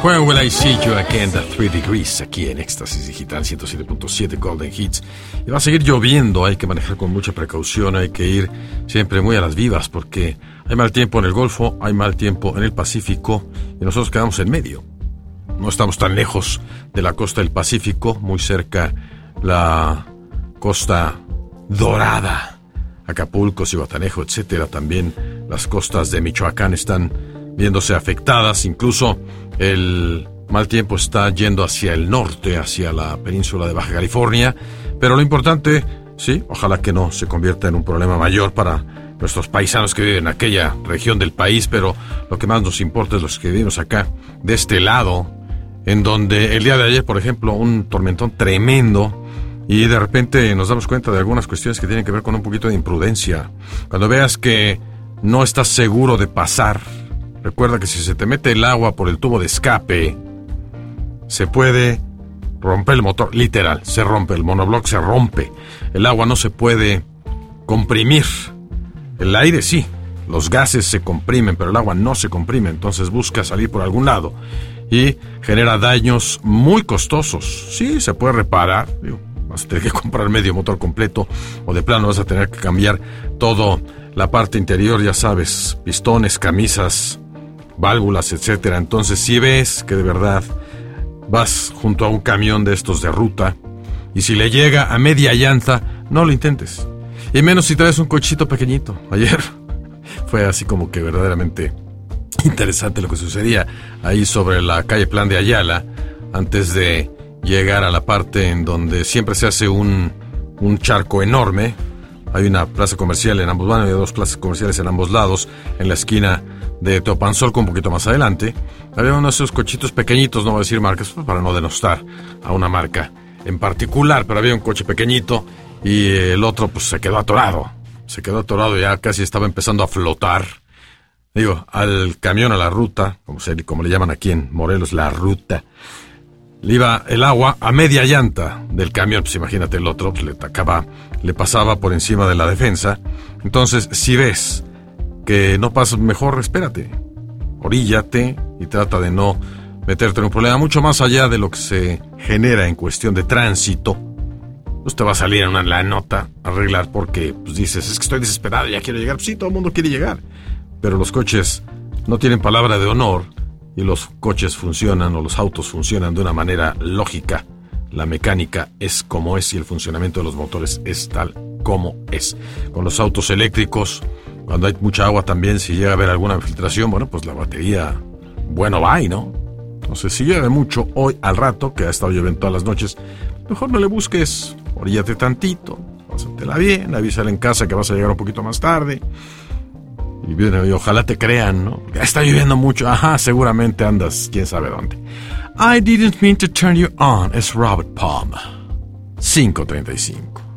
When Will I See You Again, The 3 Degrees, aquí en Éxtasis Digital 107.7 Golden Hits. Y va a seguir lloviendo, hay que manejar con mucha precaución, hay que ir siempre muy a las vivas, porque hay mal tiempo en el Golfo, hay mal tiempo en el Pacífico, y nosotros quedamos en medio. No estamos tan lejos de la costa del Pacífico, muy cerca la costa dorada, Acapulco, Zihuatanejo, etcétera. También las costas de Michoacán están viéndose afectadas, incluso el mal tiempo está yendo hacia el norte, hacia la península de Baja California, pero lo importante, sí, ojalá que no se convierta en un problema mayor para nuestros paisanos que viven en aquella región del país, pero lo que más nos importa es los que vivimos acá, de este lado, en donde el día de ayer, por ejemplo, un tormentón tremendo, y de repente nos damos cuenta de algunas cuestiones que tienen que ver con un poquito de imprudencia. Cuando veas que no estás seguro de pasar, recuerda que si se te mete el agua por el tubo de escape, se puede romper el motor, literal, se rompe, el monobloc se rompe. El agua no se puede comprimir. El aire sí, los gases se comprimen, pero el agua no se comprime, entonces busca salir por algún lado y genera daños muy costosos. Sí, se puede reparar, vas a tener que comprar medio motor completo o de plano vas a tener que cambiar todo la parte interior, ya sabes, pistones, camisas, válvulas, etcétera. Entonces, si ves que de verdad vas junto a un camión de estos de ruta y si le llega a media llanta, no lo intentes. Y menos si traes un cochito pequeñito. Ayer fue así como que verdaderamente interesante lo que sucedía ahí sobre la calle Plan de Ayala, antes de llegar a la parte en donde siempre se hace un charco enorme. Hay una plaza comercial en ambos lados, hay dos plazas comerciales en ambos lados, en la esquina de Teopanzolco, un poquito más adelante. Había uno de esos cochitos pequeñitos, no voy a decir marcas, para no denostar a una marca en particular, pero había un coche pequeñito y el otro pues se quedó atorado, ya casi estaba empezando a flotar. Digo, al camión, a la ruta, como le llaman aquí en Morelos, la ruta, le iba el agua a media llanta del camión. Pues imagínate, el otro pues, le pasaba por encima de la defensa. Entonces, si ves que no pasa, mejor espérate, oríllate y trata de no meterte en un problema mucho más allá de lo que se genera en cuestión de tránsito. Pues te va a salir la nota a arreglar porque pues, dices, es que estoy desesperado, ya quiero llegar. Pues sí, todo el mundo quiere llegar, pero los coches no tienen palabra de honor y los coches funcionan, o los autos funcionan de una manera lógica. La mecánica es como es y el funcionamiento de los motores es tal como es. Con los autos eléctricos, cuando hay mucha agua también, si llega a haber alguna filtración, bueno, pues la batería, bueno, va, ¿no? Entonces, si llueve mucho hoy al rato, que ha estado lloviendo todas las noches, mejor no le busques, oríllate tantito, pásatela bien, avísale en casa que vas a llegar un poquito más tarde. Y bien, ojalá te crean, ¿no? Ya está lloviendo mucho. Ajá, seguramente andas quién sabe dónde. I didn't mean to turn you on. Es Robert Palmer. 5:35.